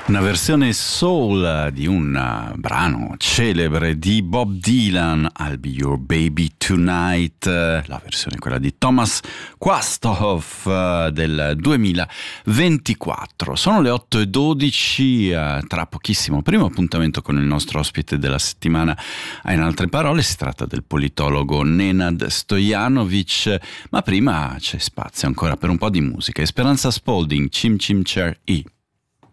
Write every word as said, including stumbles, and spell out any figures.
Una versione soul di un brano celebre di Bob Dylan, I'll Be Your Baby Tonight, la versione quella di Thomas Quasthoff del duemilaventiquattro. Sono le otto e dodici, tra pochissimo primo appuntamento con il nostro ospite della settimana. In altre parole si tratta del politologo Nenad Stojanovic, ma prima c'è spazio ancora per un po' di musica. Speranza Spalding, Chim Chim Cher E.